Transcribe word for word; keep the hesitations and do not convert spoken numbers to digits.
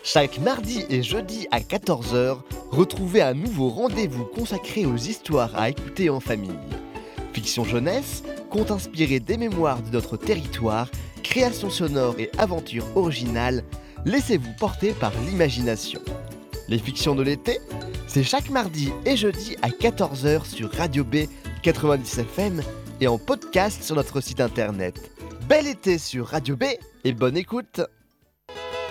Chaque mardi et jeudi à quatorze heures, retrouvez un nouveau rendez-vous consacré aux histoires à écouter en famille. Fiction jeunesse, contes inspirés des mémoires de notre territoire, créations sonores et aventures originales, laissez-vous porter par l'imagination. Les fictions de l'été, c'est chaque mardi et jeudi à quatorze heures sur Radio B quatre-vingt-dix F M et en podcast sur notre site internet. Bel été sur Radio B et bonne écoute!